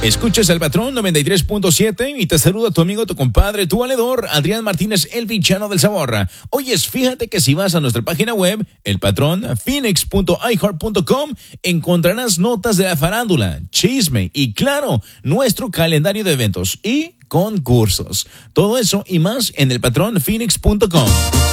Escuchas al Patrón 93.7 y te saluda tu amigo, tu compadre, tu valedor, Adrián Martínez, el villano del sabor. Oyes, fíjate que si vas a nuestra página web, elpatronphoenix.iheart.com, encontrarás notas de la farándula, chisme y, claro, nuestro calendario de eventos y concursos. Todo eso y más en elpatronphoenix.com.